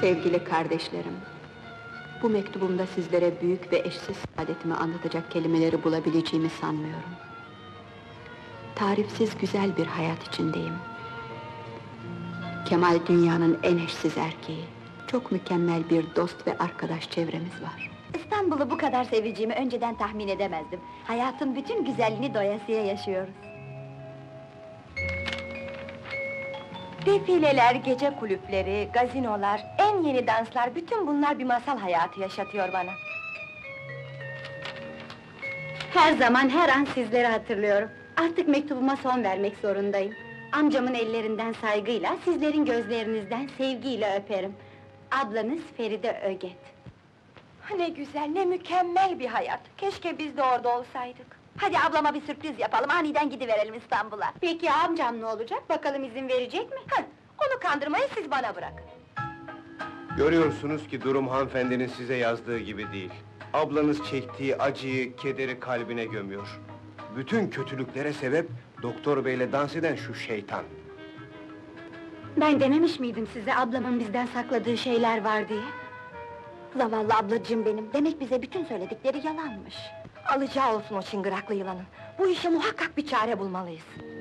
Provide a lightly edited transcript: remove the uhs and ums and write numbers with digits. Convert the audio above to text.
Sevgili kardeşlerim, bu mektubumda sizlere büyük ve eşsiz saadetimi anlatacak kelimeleri bulabileceğimi sanmıyorum. Tarifsiz güzel bir hayat içindeyim. Kemal dünyanın en eşsiz erkeği. Çok mükemmel bir dost ve arkadaş çevremiz var. İstanbul'u bu kadar seveceğimi önceden tahmin edemezdim. Hayatın bütün güzelliğini doyasıya yaşıyoruz. Defileler, gece kulüpleri, gazinolar, en yeni danslar, bütün bunlar bir masal hayatı yaşatıyor bana. Her zaman, her an sizleri hatırlıyorum. Artık mektubuma son vermek zorundayım. Amcamın ellerinden saygıyla, sizlerin gözlerinizden sevgiyle öperim. Ablanız Feride Öget. Ne güzel, ne mükemmel bir hayat! Keşke biz de orada olsaydık. Hadi ablama bir sürpriz yapalım, aniden gidiverelim İstanbul'a. Peki amcam ne olacak? Bakalım izin verecek mi? Onu kandırmayı siz bana bırakın. Görüyorsunuz ki durum hanımefendinin size yazdığı gibi değil. Ablanız çektiği acıyı, kederi kalbine gömüyor. Bütün kötülüklere sebep, doktor beyle dans eden şu şeytan. Ben dememiş miydim size, ablamın bizden sakladığı şeyler var diye? Zavallı ablacığım benim, demek bize bütün söyledikleri yalanmış. Alacağı olsun o çıngıraklı yılanın! Bu işe muhakkak bir çare bulmalıyız!